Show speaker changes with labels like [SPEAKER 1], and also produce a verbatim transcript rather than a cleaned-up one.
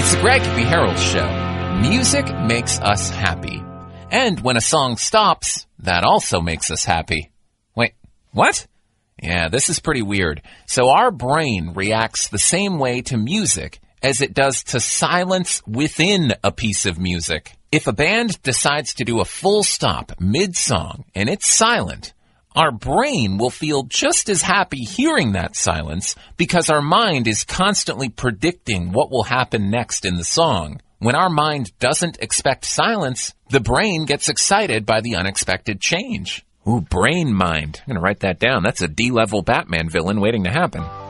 [SPEAKER 1] It's the Greg B. Harold Show. Music makes us happy. And when a song stops, that also makes us happy. Wait, what? Yeah, this is pretty weird. So our brain reacts the same way to music as it does to silence within a piece of music. If a band decides to do a full stop mid-song and it's silent, our brain will feel just as happy hearing that silence because our mind is constantly predicting what will happen next in the song. When our mind doesn't expect silence, the brain gets excited by the unexpected change. Ooh, brain mind. I'm going to write that down. That's a D-level Batman villain waiting to happen.